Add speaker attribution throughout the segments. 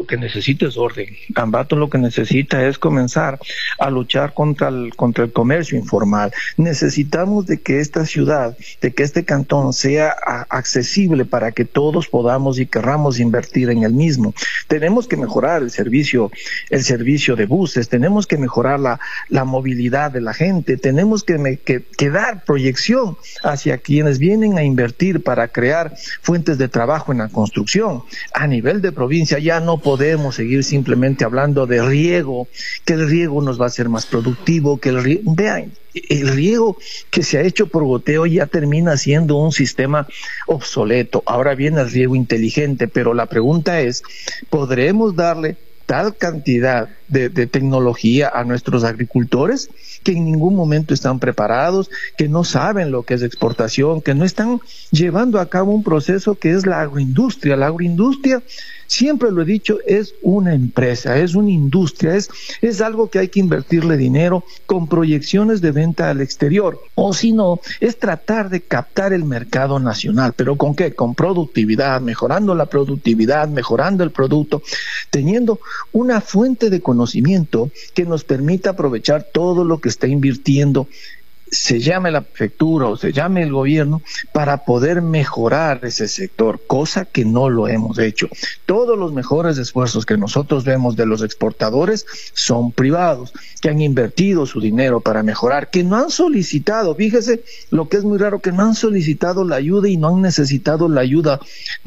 Speaker 1: lo que necesita es orden. Ambato lo que necesita es comenzar a luchar contra el comercio informal. Necesitamos de que esta ciudad, de que este cantón sea accesible para que todos podamos y querramos invertir en el mismo. Tenemos que mejorar el servicio de buses, tenemos que mejorar la movilidad de la gente, tenemos que dar proyección hacia quienes vienen a invertir para crear fuentes de trabajo en la construcción. A nivel de provincia ya no podemos seguir simplemente hablando de riego, que el riego nos va a hacer más productivo, que el riego, vean, el riego que se ha hecho por goteo ya termina siendo un sistema obsoleto. Ahora viene el riego inteligente, pero la pregunta es, ¿podremos darle tal cantidad de tecnología a nuestros agricultores que en ningún momento están preparados, que no saben lo que es exportación, que no están llevando a cabo un proceso que es la agroindustria? La agroindustria, siempre lo he dicho, es una empresa, es una industria, es algo que hay que invertirle dinero con proyecciones de venta al exterior, o si no, es tratar de captar el mercado nacional. ¿Pero con qué? Con productividad, mejorando la productividad, mejorando el producto, teniendo una fuente de conocimiento que nos permita aprovechar todo lo que está invirtiendo, se llame la prefectura o se llame el gobierno, para poder mejorar ese sector, cosa que no lo hemos hecho. Todos los mejores esfuerzos que nosotros vemos de los exportadores son privados, que han invertido su dinero para mejorar, que no han solicitado, fíjese lo que es muy raro, que no han solicitado la ayuda y no han necesitado la ayuda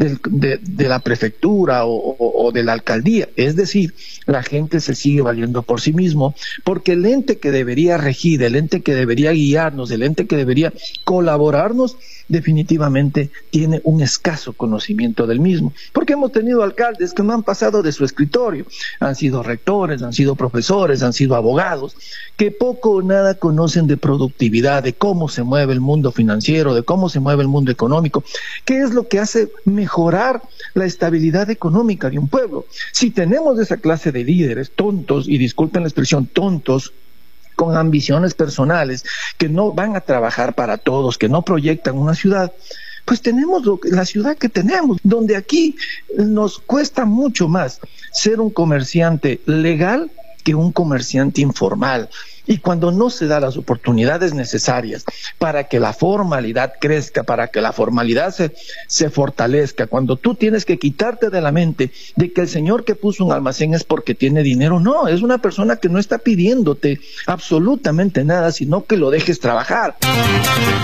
Speaker 1: de la prefectura o de la alcaldía. Es decir, la gente se sigue valiendo por sí mismo, porque el ente que debería regir, el ente que debería guiarnos, el ente que debería colaborarnos, definitivamente tiene un escaso conocimiento del mismo, porque hemos tenido alcaldes que no han pasado de su escritorio, han sido rectores, han sido profesores, han sido abogados, que poco o nada conocen de productividad, de cómo se mueve el mundo financiero, de cómo se mueve el mundo económico, qué es lo que hace mejorar la estabilidad económica de un pueblo. Si tenemos esa clase de líderes tontos, y disculpen la expresión, tontos, con ambiciones personales, que no van a trabajar para todos, que no proyectan una ciudad, pues tenemos la ciudad que tenemos, donde aquí nos cuesta mucho más ser un comerciante legal que un comerciante informal. Y cuando no se dan las oportunidades necesarias para que la formalidad crezca, para que la formalidad se fortalezca, cuando tú tienes que quitarte de la mente de que el señor que puso un almacén es porque tiene dinero, no, es una persona que no está pidiéndote absolutamente nada, sino que lo dejes trabajar.